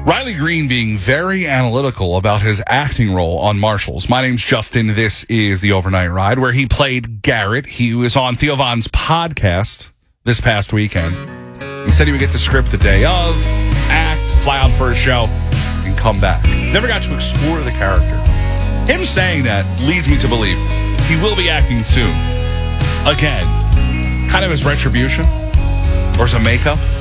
Riley Green being very analytical about his acting role on Marshals. My name's Justin. This is The Overnight Ride, where he played Garrett. He was on Theo Von's podcast this past weekend. He said he would get the script the day of, act, fly out for a show, and come back. Never got to explore the character. Him saying that leads me to believe he will be acting soon. Again, kind of as retribution or as a makeup.